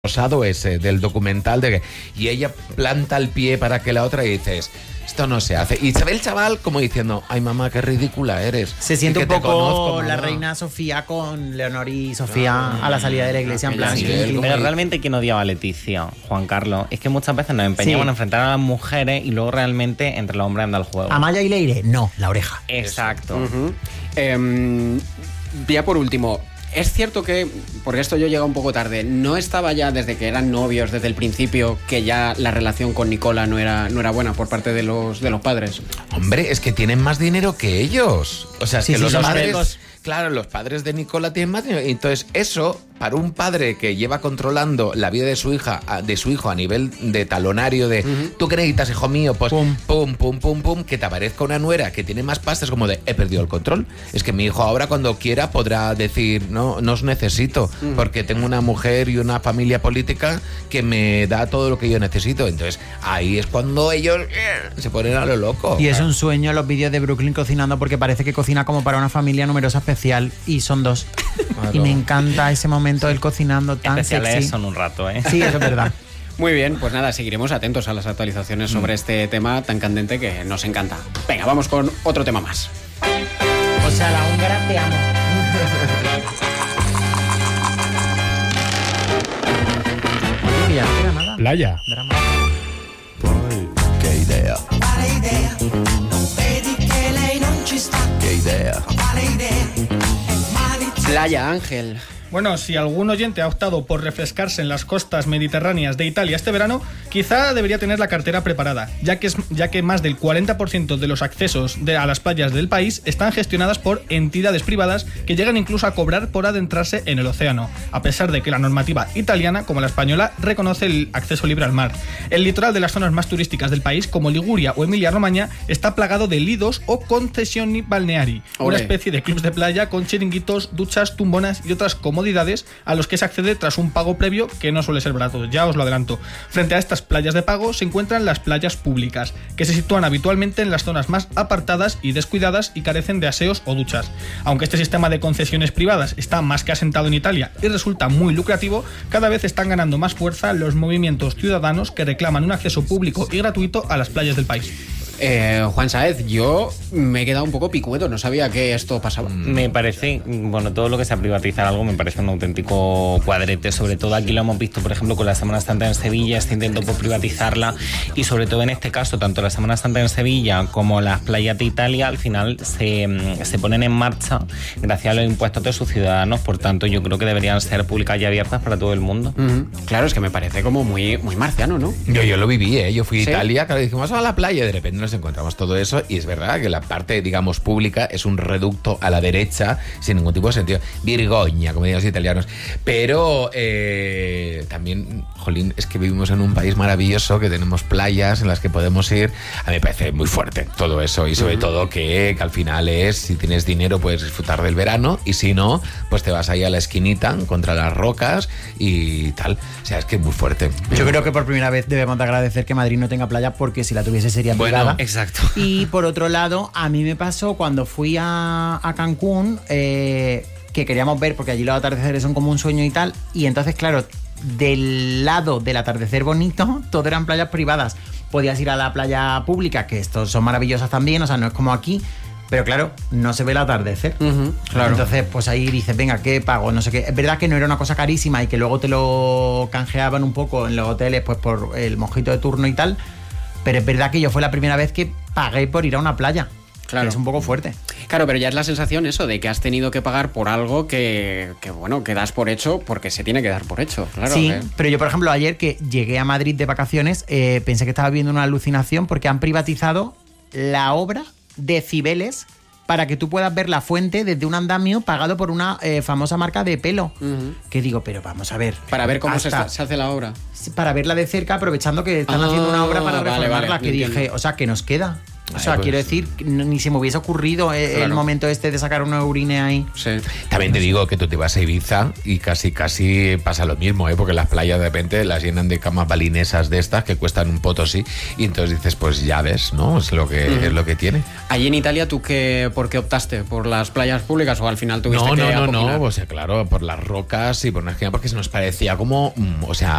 rosado ese del documental de que, y ella planta el pie para que la otra, y dices, esto no se hace, y se ve el chaval como diciendo, ay mamá, qué ridícula eres. Se siente que un poco conozco, la reina Sofía con Leonor y Sofía a la salida de la iglesia, en plan. Pero realmente quien odiaba a Leticia, Juan Carlos, es que muchas veces nos empeñamos en enfrentar a las mujeres y luego realmente entre los hombres anda el juego. Amaya y Leire, no, la oreja. Exacto. Ya por último, es cierto que, porque esto yo llegué un poco tarde, no estaba ya desde que eran novios, desde el principio, que ya la relación con Nicola no era buena por parte de los padres. Hombre, es que tienen más dinero que ellos. O sea, es Sí, que sí, los son padres... ricos. Claro, los padres de Nicola tienen más dinero. Entonces, eso, para un padre que lleva controlando la vida de su hija, de su hijo a nivel de talonario, de tú qué necesitas, hijo mío, pues pum, pum, pum, pum, que te aparezca una nuera que tiene más pasta, es como de he perdido el control. Es que mi hijo ahora cuando quiera podrá decir, no os necesito, porque tengo una mujer y una familia política que me da todo lo que yo necesito. Entonces, ahí es cuando ellos se ponen a lo loco. Y es un sueño los vídeos de Brooklyn cocinando, porque parece que cocina como para una familia numerosa especial, y son dos. Claro. Y me encanta ese momento del cocinando tan Especiales sexy. son un rato, ¿eh? Sí, eso es verdad. Muy bien, pues nada, seguiremos atentos a las actualizaciones sobre este tema tan candente que nos encanta. Venga, vamos con otro tema más. O sea, la húngara te amo. Oye, que ya no queda nada. Playa. Drama. Qué idea, Quale idea? Non vedi che lei non ci sta? qué idea. Quale idea? È maliziosa. Playa, Ángel. Bueno, si algún oyente ha optado por refrescarse en las costas mediterráneas de Italia este verano, quizá debería tener la cartera preparada, ya que más del 40% de los accesos a las playas del país están gestionadas por entidades privadas que llegan incluso a cobrar por adentrarse en el océano, a pesar de que la normativa italiana, como la española, reconoce el acceso libre al mar. El litoral de las zonas más turísticas del país, como Liguria o Emilia-Romagna, está plagado de lidos o concessioni balneari, una especie de clubs de playa con chiringuitos, duchas, tumbonas y otras comodidades a los que se accede tras un pago previo que no suele ser barato, ya os lo adelanto. Frente a estas playas de pago se encuentran las playas públicas, que se sitúan habitualmente en las zonas más apartadas y descuidadas y carecen de aseos o duchas. Aunque este sistema de concesiones privadas está más que asentado en Italia y resulta muy lucrativo, cada vez están ganando más fuerza los movimientos ciudadanos que reclaman un acceso público y gratuito a las playas del país. Juan Sáez, yo me he quedado un poco picueto, no sabía que esto pasaba. Me parece, bueno, todo lo que sea privatizar algo me parece un auténtico cuadrete. Sobre todo aquí lo hemos visto, por ejemplo, con la Semana Santa en Sevilla, este intento por privatizarla, y sobre todo en este caso, tanto la Semana Santa en Sevilla como las playas de Italia, al final se ponen en marcha gracias a los impuestos de sus ciudadanos. Por tanto, yo creo que deberían ser públicas y abiertas para todo el mundo. Claro, es que me parece como muy marciano, ¿no? Yo lo viví, ¿eh? Yo fui a ¿Sí? Italia, claro, dijimos, vamos a la playa, y de repente nos encontramos todo eso, y es verdad que la parte, digamos, pública es un reducto a la derecha, sin ningún tipo de sentido. Virgoña, como dirían los italianos. Pero también, jolín, es que vivimos en un país maravilloso, que tenemos playas en las que podemos ir. A mí me parece muy fuerte todo eso, y sobre todo que al final es, si tienes dinero puedes disfrutar del verano, y si no, pues te vas ahí a la esquinita contra las rocas y tal. O sea, es que es muy fuerte. Yo creo que por primera vez debemos de agradecer que Madrid no tenga playa, porque si la tuviese sería privada. Exacto. Y por otro lado, a mí me pasó cuando fui a Cancún, que queríamos ver, porque allí los atardeceres son como un sueño y tal, y entonces, claro, del lado del atardecer bonito, todo eran playas privadas. Podías ir a la playa pública, que estos son maravillosas también, o sea, no es como aquí, pero claro, no se ve el atardecer. Claro. Entonces, pues ahí dices, venga, ¿qué pago? No sé qué. Es verdad que no era una cosa carísima y que luego te lo canjeaban un poco en los hoteles, pues por el mojito de turno y tal, pero es verdad que yo fue la primera vez que pagué por ir a una playa. Claro. Que es un poco fuerte. Claro, pero ya es la sensación eso de que has tenido que pagar por algo que bueno, que das por hecho porque se tiene que dar por hecho. Claro, Sí, pero yo, por ejemplo, ayer que llegué a Madrid de vacaciones, pensé que estaba viendo una alucinación, porque han privatizado la obra de Cibeles para que tú puedas ver la fuente desde un andamio pagado por una famosa marca de pelo. Que digo, pero vamos a ver. Para ver cómo se hace la obra. Para verla de cerca, aprovechando que están haciendo una obra para reformarla, vale, que entiendo. dije, o sea, que nos queda. O sea, pues, quiero decir, ni se me hubiese ocurrido el Claro. momento este de sacar una urine ahí. Sí. También te digo que tú te vas a Ibiza y casi pasa lo mismo, ¿eh? Porque las playas de repente las llenan de camas balinesas de estas que cuestan un potosí y entonces dices, pues ya ves, ¿no? Es lo que tiene. Allí en Italia, ¿tú por qué optaste? ¿Por las playas públicas o al final tuviste que No, apoquinar? o sea, claro, por las rocas y por una esquina porque se nos parecía como, o sea,